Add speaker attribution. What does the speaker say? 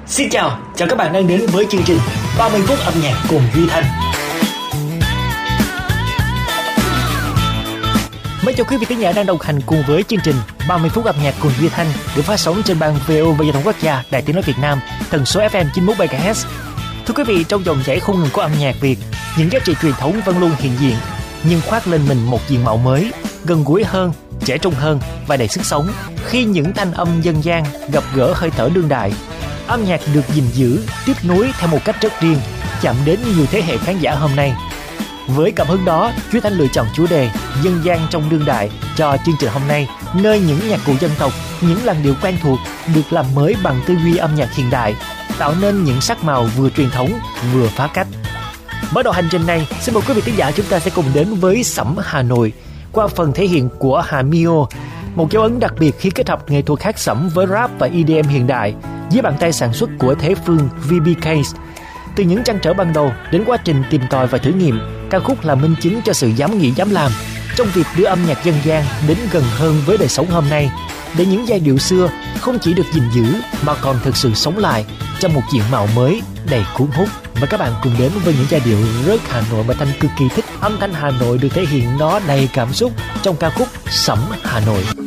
Speaker 1: Xin chào các bạn đang đến với chương trình 30 phút âm nhạc cùng Duy Thanh. Mến chào quý vị khán giả đang đồng hành cùng với chương trình 30 phút âm nhạc cùng Duy Thanh được phát sóng trên ban VOV Giao thông Quốc gia Đài Tiếng nói Việt Nam, tần số FM 91 MHz. Thưa quý vị, trong dòng chảy không ngừng của âm nhạc Việt, những giá trị truyền thống vẫn luôn hiện diện, nhưng khoác lên mình một diện mạo mới, gần gũi hơn, trẻ trung hơn và đầy sức sống. Khi những thanh âm dân gian gặp gỡ hơi thở đương đại, âm nhạc được gìn giữ, tiếp nối theo một cách rất riêng, chạm đến nhiều thế hệ khán giả hôm nay. Với cảm hứng đó, Duy Thanh lựa chọn chủ đề dân gian trong đương đại cho chương trình hôm nay, nơi những nhạc cụ dân tộc, những làn điệu quen thuộc được làm mới bằng tư duy âm nhạc hiện đại, tạo nên những sắc màu vừa truyền thống vừa phá cách. Mở đầu hành trình này, xin mời quý vị khán giả chúng ta sẽ cùng đến với Sẩm Hà Nội qua phần thể hiện của Hà Mio, một dấu ấn đặc biệt khi kết hợp nghệ thuật hát sẩm với rap và EDM hiện đại dưới bàn tay sản xuất của Thế Phương VBK. Từ những trăn trở ban đầu đến quá trình tìm tòi và thử nghiệm, ca khúc là minh chứng cho sự dám nghĩ dám làm trong việc đưa âm nhạc dân gian đến gần hơn với đời sống hôm nay, để những giai điệu xưa không chỉ được gìn giữ mà còn thực sự sống lại trong một diện mạo mới đầy cuốn hút. Và các bạn cùng đến với những giai điệu rất Hà Nội mà Thanh cực kỳ thích. Âm thanh Hà Nội được thể hiện nó đầy cảm xúc trong ca khúc Sẩm Hà Nội.